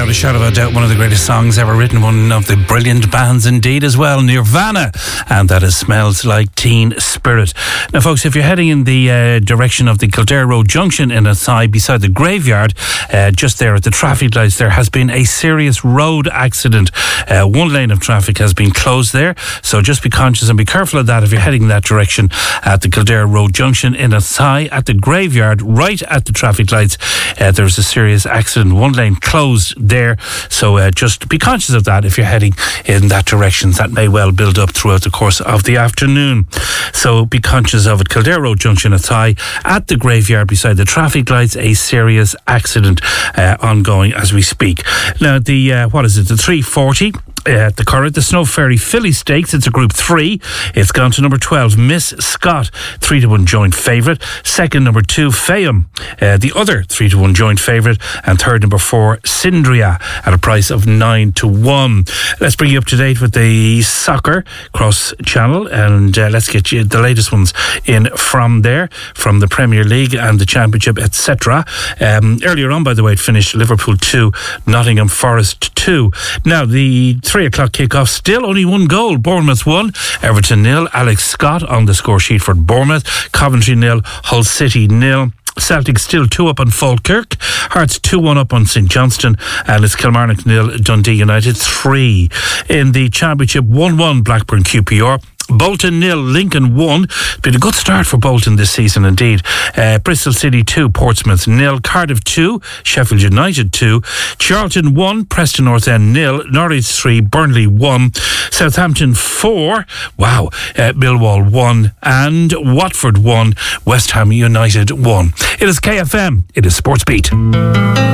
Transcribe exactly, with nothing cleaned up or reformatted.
without a shadow of a doubt, one of the greatest songs ever written, one of the brilliant bands indeed as well, Nirvana, and that is Smells Like Teen Spirit. Now folks, if you're heading in the uh, direction of the Kildare Road Junction in Athy, beside the graveyard, uh, just there at the traffic lights, there has been a serious road accident. Uh, one lane of traffic has been closed there, so just be conscious and be careful of that if you're heading in that direction at the Kildare Road Junction in Athy. At the graveyard, right at the traffic lights, uh, there's a serious accident, one lane closed there, so uh, just be conscious of that if you're heading in that direction. That may well build up throughout the course of the afternoon, so be conscious of it. Kildare Road Junction Athy, at the graveyard beside the traffic lights, a serious accident uh, ongoing as we speak. Now the uh, what is it the three forty Uh, the Curragh, the Snow Ferry Filly Stakes, it's a Group three. It's gone to number twelve, Miss Scott, three to one joint favourite. Second, number two, Fayum, uh, the other three to one joint favourite. And third, number four, Sindria, at a price of nine to one. Let's bring you up to date with the soccer cross channel, and uh, let's get you the latest ones in from there, from the Premier League and the Championship, et cetera. Um, earlier on, by the way, it finished Liverpool two, Nottingham Forest two. Now, the three o'clock kickoff, still only one goal. Bournemouth one, Everton nil. Alex Scott on the score sheet for Bournemouth. Coventry nil, Hull City nil. Celtic still two up on Falkirk. Hearts two one up on St Johnstone, and it's Kilmarnock nil, Dundee United three. In the Championship, one one Blackburn Q P R. Bolton nil, Lincoln one. Been a good start for Bolton this season indeed. Uh, Bristol City two, Portsmouth nil. Cardiff two, Sheffield United two. Charlton one, Preston North End nil. Norwich three, Burnley one. Southampton four, wow, uh, Millwall one. And Watford one, West Ham United one. It is K F M, it is Sports Beat.